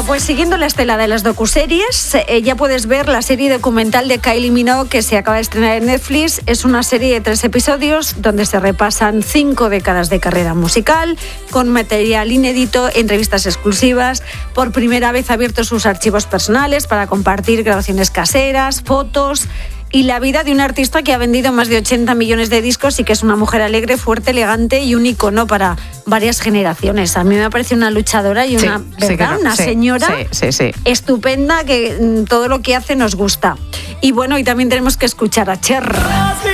Bueno, pues siguiendo la estela de las docuseries, ya puedes ver la serie documental de Kylie Minogue que se acaba de estrenar en Netflix. Es una serie de 3 episodios donde se repasan 5 décadas de carrera musical, con material inédito, entrevistas exclusivas. Por primera vez ha abierto sus archivos personales para compartir grabaciones caseras, fotos y la vida de un artista que ha vendido más de 80 millones de discos y que es una mujer alegre, fuerte, elegante y un icono para varias generaciones. A mí me parece una luchadora y una, una señora estupenda, que todo lo que hace nos gusta. Y bueno, y también tenemos que escuchar a Cher.